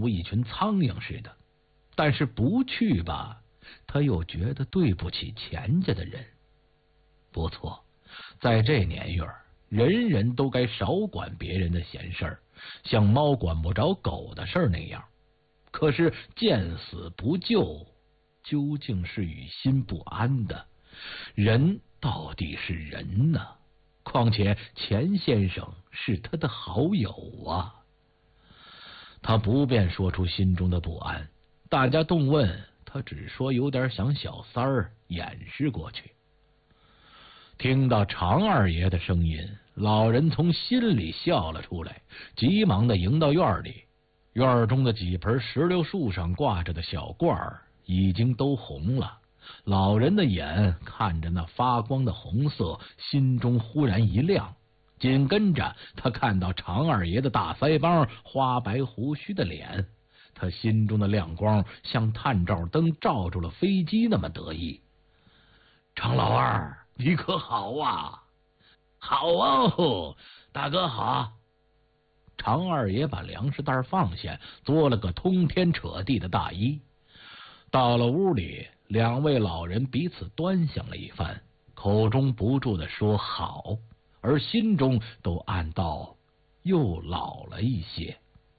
恶一群苍蝇似的。但是不去吧，他又觉得对不起钱家的人。不错，在这年月，人人都该少管别人的闲事儿，像猫管不着狗的事儿那样。可是见死不救，究竟是与心不安的。人到底是人呢？况且钱先生是他的好友啊。他不便说出心中的不安，大家动问，他只说有点想小三儿，掩饰过去。听到常二爷的声音，老人从心里笑了出来，急忙的迎到院里。院中的几盆石榴树上挂着的小罐儿已经都红了，老人的眼看着那发光的红色，心中忽然一亮。紧跟着他看到常二爷的大腮帮、花白胡须的脸，他心中的亮光像探照灯照住了飞机那么得意。常老二，你可好啊？好哦，大哥好。常二爷把粮食袋放下，做了个通天扯地的大揖。到了屋里，两位老人彼此端详了一番，口中不住的说好，而心中都暗道又老了一些。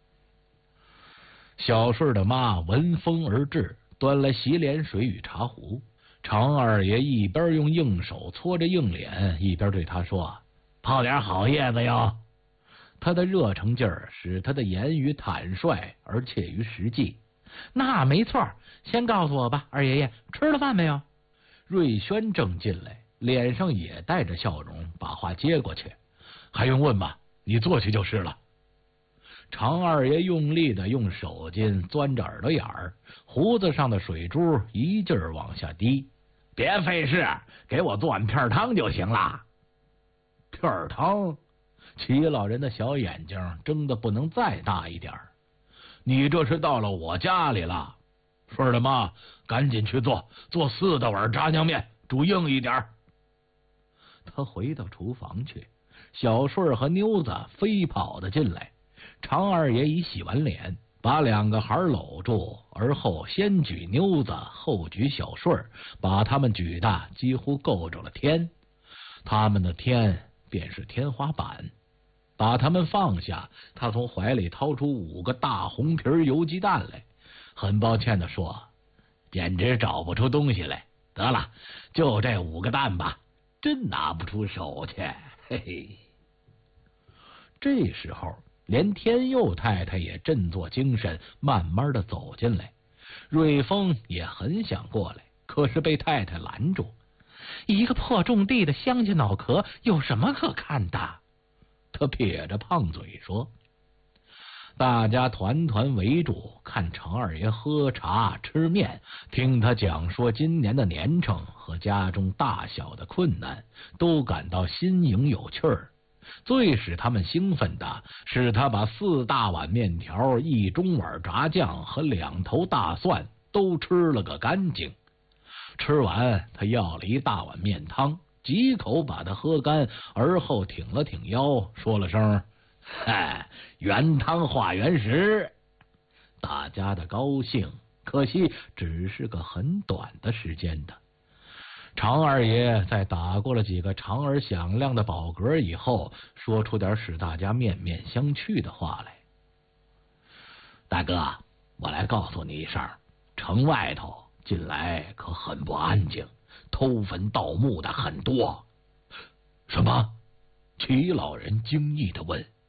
小顺的妈闻风而至，端来洗脸水与茶壶。常二爷一边用硬手搓着硬脸，一边对他说：泡点好叶子哟。他的热诚劲儿使他的言语坦率而切于实际。那没错，先告诉我吧，二爷爷吃了饭没有？瑞轩正进来，脸上也带着笑容，把话接过去。还用问吗？你坐去就是了。常二爷用力的用手巾钻着耳朵眼儿，胡子上的水珠一劲儿往下滴。别费事，给我做碗片汤就行了。片汤？齐老人的小眼睛睁得不能再大一点。你这是到了我家里了。顺儿的妈，赶紧去做4大碗炸酱面，煮硬一点。他回到厨房去，小顺儿和妞子飞跑的进来。常二爷已洗完脸，把两个孩儿搂住，而后先举妞子，后举小顺儿，把他们举得几乎够着了天。他们的天便是天花板。把他们放下，他从怀里掏出5个大红皮油鸡蛋来，很抱歉地说：简直找不出东西来。得了，就这5个蛋吧，真拿不出手去。嘿嘿。这时候连天佑太太也振作精神，慢慢的走进来。瑞丰也很想过来，可是被太太拦住。一个破种地的乡下脑壳有什么可看的？他撇着胖嘴说。大家团团围住，看常二爷喝茶吃面，听他讲说今年的年成和家中大小的困难，都感到新颖有趣儿。最使他们兴奋的是他把4大碗面条、1中碗炸酱和2头大蒜都吃了个干净。吃完，他要了1大碗面汤，几口把它喝干，而后挺了挺腰，说了声嗨，原汤化原食。大家的高兴，可惜只是个很短的时间的。常二爷在打过了几个长而响亮的饱嗝以后，说出点使大家面面相觑的话来。大哥，我来告诉你一声，城外头近来可很不安静，偷坟盗墓的很多。什么？齐老人惊异地问。